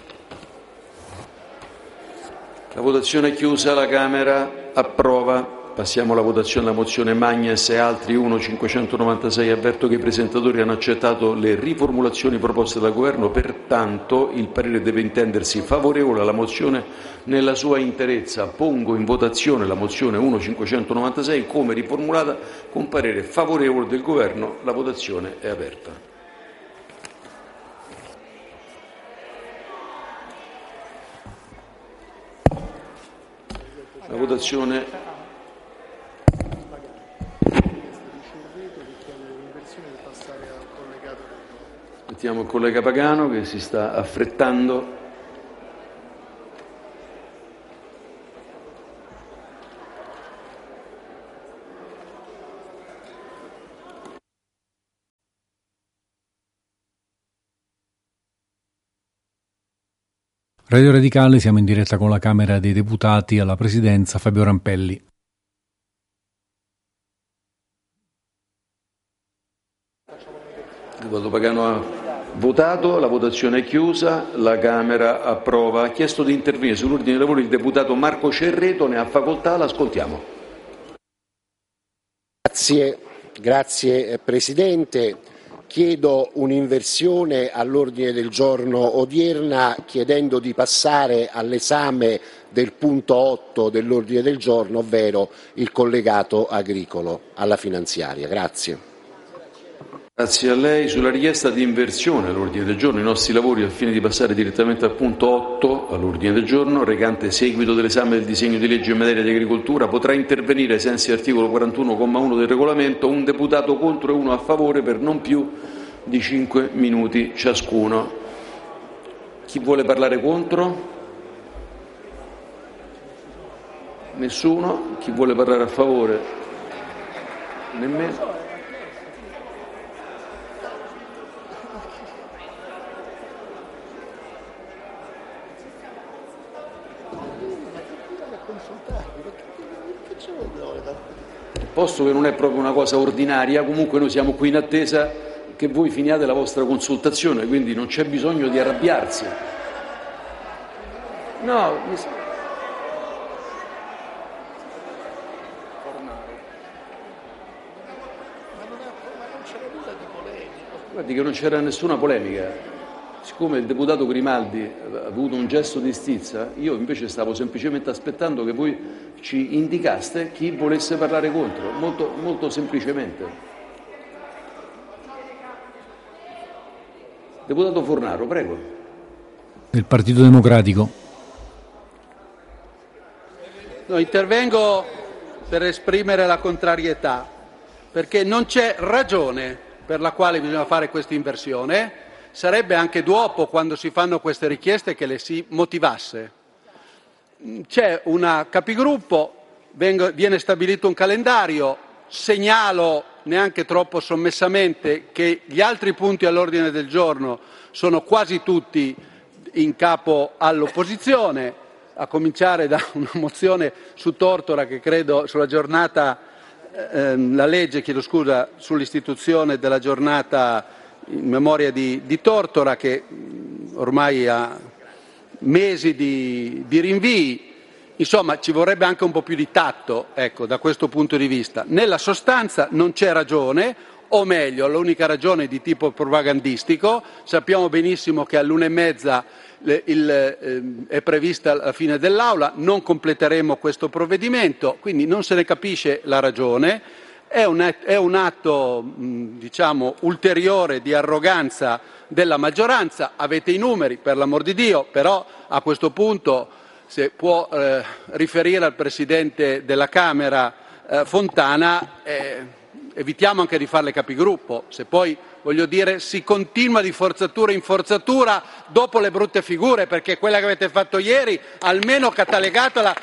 S3: La votazione è chiusa, la Camera approva. Passiamo alla votazione della mozione Magnes e altri 1.596. Avverto che i presentatori hanno accettato le riformulazioni proposte dal Governo, pertanto il parere deve intendersi favorevole alla mozione nella sua interezza. Pongo in votazione la mozione 1.596 come riformulata con parere favorevole del Governo. La votazione è aperta. La votazione. Mettiamo il collega Pagano che si sta affrettando.
S8: Radio Radicale, siamo in diretta con la Camera dei Deputati, alla Presidenza Fabio Rampelli.
S3: Deputato Pagano ha votato, la votazione è chiusa, la Camera approva. Ha chiesto di intervenire sull'ordine dei lavori il deputato Marco Cerreto, ne ha facoltà, l'ascoltiamo.
S12: Grazie Presidente. Chiedo un'inversione all'ordine del giorno odierna, chiedendo di passare all'esame del punto 8 dell'ordine del giorno, ovvero il collegato agricolo alla finanziaria. Grazie.
S3: Grazie a lei. Sulla richiesta di inversione all'ordine del giorno, i nostri lavori al fine di passare direttamente al punto 8 all'ordine del giorno, recante seguito dell'esame del disegno di legge in materia di agricoltura, potrà intervenire ai sensi dell'articolo 41,1 del regolamento un deputato contro e uno a favore per non più di 5 minuti ciascuno. Chi vuole parlare contro? Nessuno. Chi vuole parlare a favore? Nemmeno. Posto che non è proprio una cosa ordinaria, comunque noi siamo qui in attesa che voi finiate la vostra consultazione, quindi non c'è bisogno di arrabbiarsi. No, guardi che non c'era nessuna polemica. Siccome il deputato Grimaldi ha avuto un gesto di stizza, io invece stavo semplicemente aspettando che voi ci indicaste chi volesse parlare contro, molto, molto semplicemente. Deputato Fornaro, prego.
S8: Del Partito Democratico.
S13: No, intervengo per esprimere la contrarietà, perché non c'è ragione per la quale bisogna fare questa inversione. Sarebbe anche dopo, quando si fanno queste richieste, che le si motivasse. C'è una capigruppo, viene stabilito un calendario, segnalo neanche troppo sommessamente che gli altri punti all'ordine del giorno sono quasi tutti in capo all'opposizione, a cominciare da una mozione su Tortora che credo sulla giornata, la legge, sull'istituzione della giornata in memoria di Tortora, che ormai ha mesi di rinvii. Insomma, ci vorrebbe anche un po' più di tatto, ecco, da questo punto di vista. Nella sostanza non c'è ragione, o meglio, l'unica ragione è di tipo propagandistico. Sappiamo benissimo che all'1:30 è prevista la fine dell'Aula, non completeremo questo provvedimento, quindi non se ne capisce la ragione. È un atto, diciamo, ulteriore di arroganza della maggioranza. Avete i numeri, per l'amor di Dio, però a questo punto, se può riferire al Presidente della Camera Fontana, evitiamo anche di fare le capigruppo. Se poi, voglio dire, si continua di forzatura in forzatura dopo le brutte figure, perché quella che avete fatto ieri, almeno catalogatela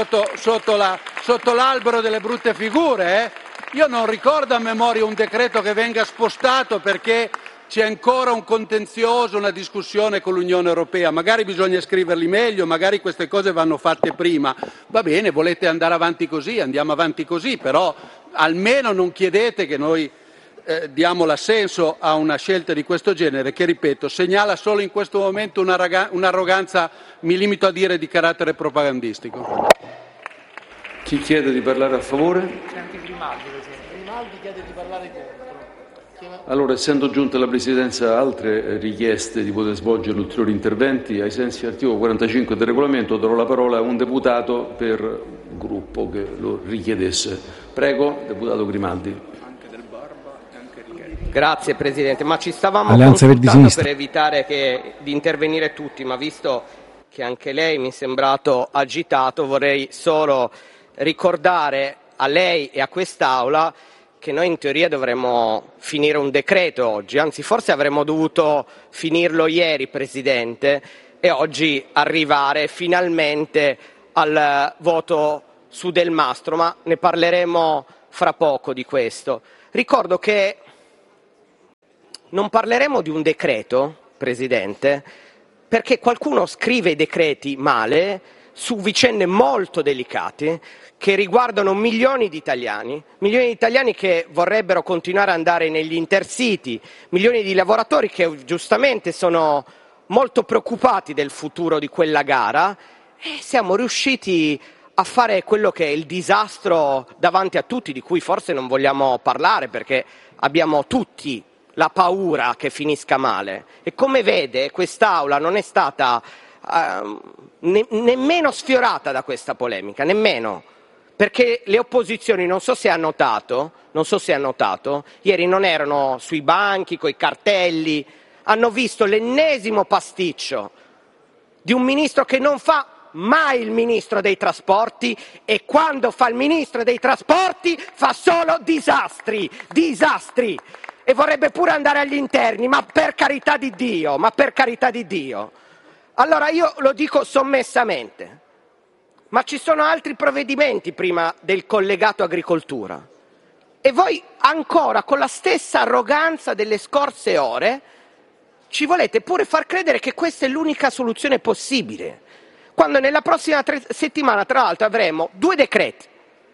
S13: sotto l'albero delle brutte figure, Io non ricordo a memoria un decreto che venga spostato perché c'è ancora un contenzioso, una discussione con l'Unione Europea. Magari bisogna scriverli meglio, magari queste cose vanno fatte prima. Va bene, volete andare avanti così, andiamo avanti così, però almeno non chiedete che noi diamo l'assenso a una scelta di questo genere che, ripeto, segnala solo in questo momento un'arroganza, mi limito a dire, di carattere propagandistico.
S3: Chi chiede di parlare a favore?
S14: C'è anche Grimaldi chiede di parlare contro.
S3: Allora, essendo giunta alla Presidenza altre richieste di poter svolgere ulteriori interventi, ai sensi dell'articolo 45 del regolamento darò la parola a un deputato per gruppo che lo richiedesse. Prego, deputato Grimaldi.
S15: Grazie Presidente, ma ci stavamo
S8: Alleanza Verdi
S15: consultando
S8: Sinistra.
S15: per evitare di intervenire tutti, ma visto che anche lei mi è sembrato agitato, vorrei solo ricordare a lei e a quest'Aula che noi in teoria dovremmo finire un decreto oggi, anzi forse avremmo dovuto finirlo ieri, Presidente, e oggi arrivare finalmente al voto su Del Mastro, ma ne parleremo fra poco di questo. Ricordo che non parleremo di un decreto, Presidente, perché qualcuno scrive i decreti male su vicende molto delicate che riguardano milioni di italiani che vorrebbero continuare ad andare negli intercity, milioni di lavoratori che giustamente sono molto preoccupati del futuro di quella gara, e siamo riusciti a fare quello che è il disastro davanti a tutti, di cui forse non vogliamo parlare perché abbiamo tutti la paura che finisca male. E come vede, quest'Aula non è stata nemmeno sfiorata da questa polemica, nemmeno, perché le opposizioni, non so se ha notato, ieri non erano sui banchi coi cartelli, hanno visto l'ennesimo pasticcio di un ministro che non fa mai il ministro dei trasporti, e quando fa il ministro dei trasporti fa solo disastri. E vorrebbe pure andare agli interni, ma per carità di Dio. Allora io lo dico sommessamente, ma ci sono altri provvedimenti prima del collegato agricoltura, e voi ancora con la stessa arroganza delle scorse ore ci volete pure far credere che questa è l'unica soluzione possibile, quando nella prossima settimana tra l'altro avremo 2 decreti.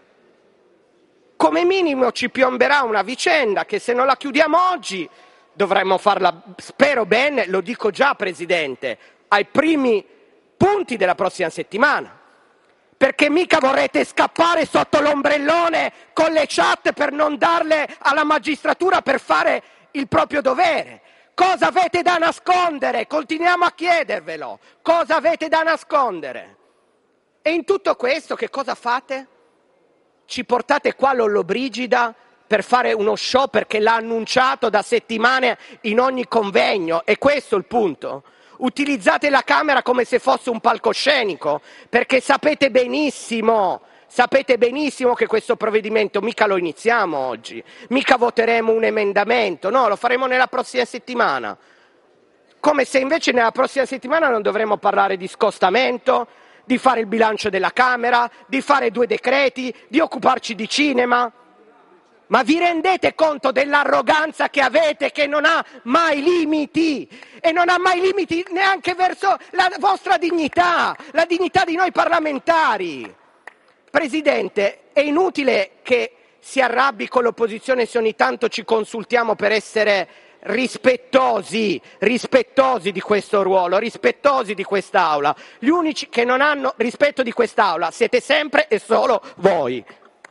S15: Come minimo ci piomberà una vicenda che, se non la chiudiamo oggi, dovremmo farla, spero bene, lo dico già Presidente, ai primi punti della prossima settimana. Perché mica vorrete scappare sotto l'ombrellone con le chat per non darle alla magistratura per fare il proprio dovere. Cosa avete da nascondere? Continuiamo a chiedervelo. Cosa avete da nascondere? E in tutto questo che cosa fate? Ci portate qua Lollobrigida per fare uno show perché l'ha annunciato da settimane in ogni convegno, e questo è il punto. Utilizzate la Camera come se fosse un palcoscenico, perché sapete benissimo che questo provvedimento mica lo iniziamo oggi, mica voteremo un emendamento, no, lo faremo nella prossima settimana. Come se invece nella prossima settimana non dovremo parlare di scostamento, di fare il bilancio della Camera, di fare 2 decreti, di occuparci di cinema. Ma vi rendete conto dell'arroganza che avete, che non ha mai limiti, e non ha mai limiti neanche verso la vostra dignità, la dignità di noi parlamentari? Presidente, è inutile che si arrabbi con l'opposizione se ogni tanto ci consultiamo per essere rispettosi di questo ruolo, rispettosi di quest'Aula. Gli unici che non hanno rispetto di quest'Aula siete sempre e solo voi.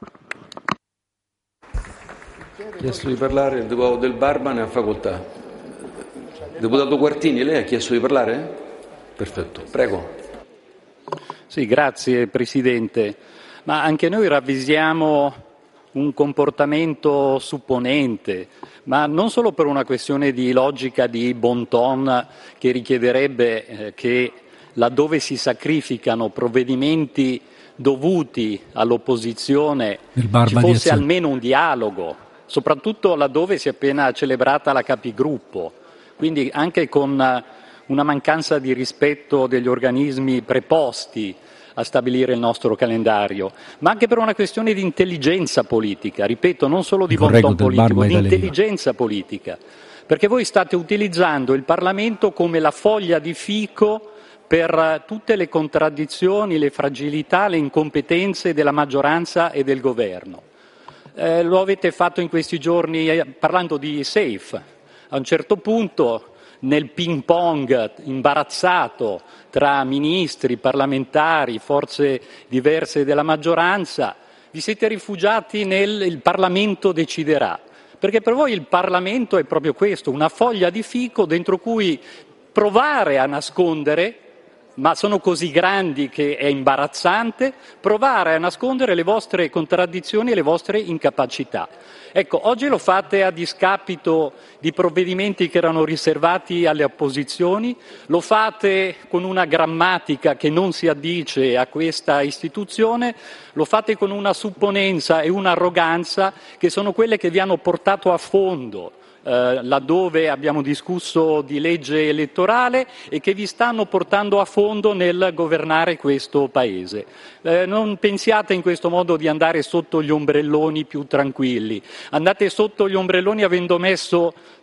S3: Chiesto di parlare il deputato Del Barba, ne ha facoltà. Deputato Quartini, lei ha chiesto di parlare? Perfetto, prego.
S16: Sì, grazie Presidente. Ma anche noi ravvisiamo un comportamento supponente, ma non solo per una questione di logica di bon ton che richiederebbe che laddove si sacrificano provvedimenti dovuti all'opposizione ci fosse almeno un dialogo, soprattutto laddove si è appena celebrata la Capigruppo, quindi anche con una mancanza di rispetto degli organismi preposti a stabilire il nostro calendario, ma anche per una questione di intelligenza politica, ripeto, non solo di bon ton politico, di intelligenza politica, perché voi state utilizzando il Parlamento come la foglia di fico per tutte le contraddizioni, le fragilità, le incompetenze della maggioranza e del governo. Lo avete fatto in questi giorni parlando di SAFE. A un certo punto nel ping pong imbarazzato tra ministri, parlamentari, forze diverse della maggioranza, vi siete rifugiati nel il Parlamento deciderà. Perché per voi il Parlamento è proprio questo, una foglia di fico dentro cui provare a nascondere, ma sono così grandi che è imbarazzante, provare a nascondere le vostre contraddizioni e le vostre incapacità. Ecco, oggi lo fate a discapito di provvedimenti che erano riservati alle opposizioni, lo fate con una grammatica che non si addice a questa istituzione, lo fate con una supponenza e un'arroganza che sono quelle che vi hanno portato a fondo laddove abbiamo discusso di legge elettorale e che vi stanno portando a fondo nel governare questo Paese. Non pensiate in questo modo di andare sotto gli ombrelloni più tranquilli, andate sotto gli ombrelloni avendo messo